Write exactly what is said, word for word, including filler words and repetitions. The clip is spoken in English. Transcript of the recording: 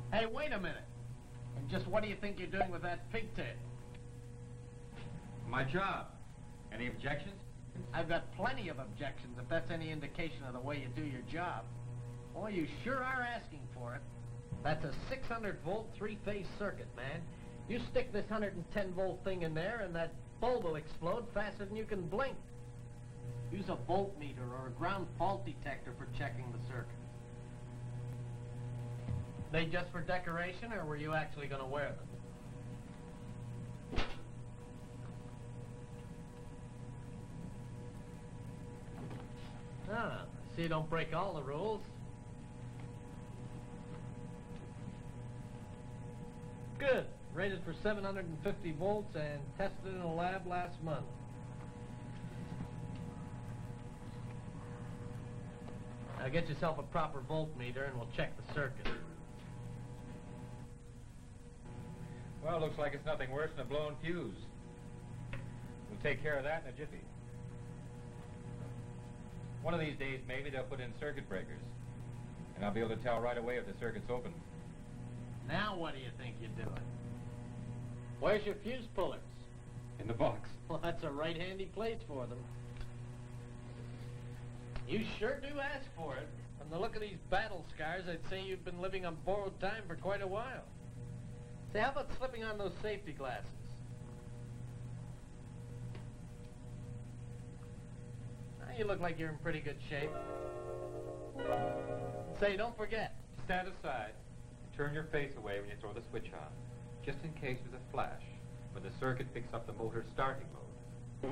Hey, wait a minute. And just what do you think you're doing with that pigtail? My job. Any objections? I've got plenty of objections if that's any indication of the way you do your job. Boy, you sure are asking for it. That's a six hundred volt three-phase circuit, man. You stick this one hundred ten volt thing in there and that bulb will explode faster than you can blink. Use a voltmeter or a ground fault detector for checking the circuit. They just for decoration, or were you actually going to wear them? Ah, see you don't break all the rules. Good. Rated for seven hundred fifty volts and tested in a lab last month. Now get yourself a proper voltmeter and we'll check the circuit. Well, looks like it's nothing worse than a blown fuse. We'll take care of that in a jiffy. One of these days, maybe they'll put in circuit breakers. And I'll be able to tell right away if the circuit's open. Now what do you think you're doing? Where's your fuse pullers? In the box. Well, that's a right handy place for them. You sure do ask for it. From the look of these battle scars, I'd say you've been living on borrowed time for quite a while. Say, how about slipping on those safety glasses? Now you look like you're in pretty good shape. Say, don't forget. Stand aside and turn your face away when you throw the switch on, just in case there's a flash when the circuit picks up the motor starting mode.